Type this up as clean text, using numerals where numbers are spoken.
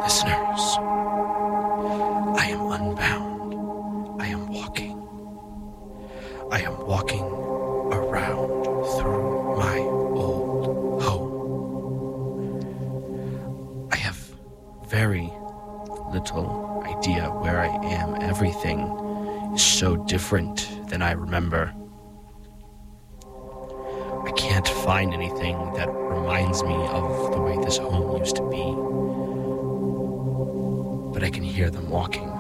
Listeners, I am unbound. I am walking. I am walking around through my old home. I have very little idea where I am. Everything is so different than I remember. I can't find anything that reminds me of the way this home used to be. But I can hear them walking